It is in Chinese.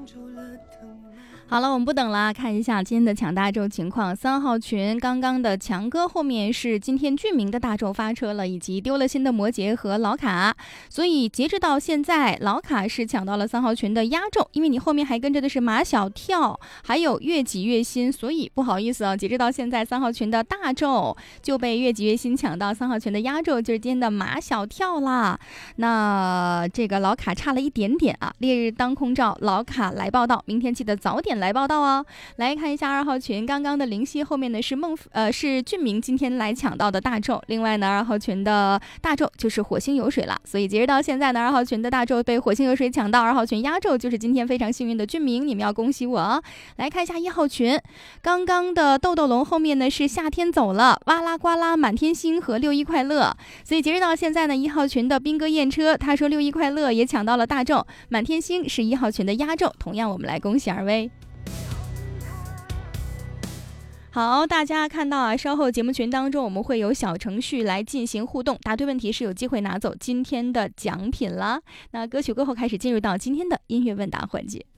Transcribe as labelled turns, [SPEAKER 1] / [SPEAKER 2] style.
[SPEAKER 1] 好了，我们不等了，看一下今天的抢大洲情况。3号群刚刚的强哥后面是今天俊明的大洲发车了，以及丢了心的摩羯和老卡，所以截止到现在，老卡是抢到了3号群的压轴，因为你后面还跟着的是马小跳，还有越挤越新，所以不好意思啊，截止到现在3号群的大洲就被越挤越新抢到，3号群的压轴就是今天的马小跳啦。那这个老卡差了一点点啊，烈日当空照，老卡来报道，明天记得早点来报道哦。来看一下2号群，刚刚的灵犀后面呢是俊明今天来抢到的大洲，另外呢2号群的大洲就是火星有水了，所以截止到现在呢2号群的大洲被火星有水抢到，2号群压轴就是今天非常幸运的俊明，你们要恭喜我啊。来看一下1号群，刚刚的豆豆龙后面呢是夏天走了，哇啦呱啦满天星和6·1快乐，所以截止到现在呢1号群的兵哥验车，他说6·1快乐也抢到了大洲，满天星是1号群的压轴，同样我们来恭喜2位。好，大家看到啊，稍后节目群当中我们会有小程序来进行互动，答对问题是有机会拿走今天的奖品了。那歌曲过后开始进入到今天的音乐问答环节。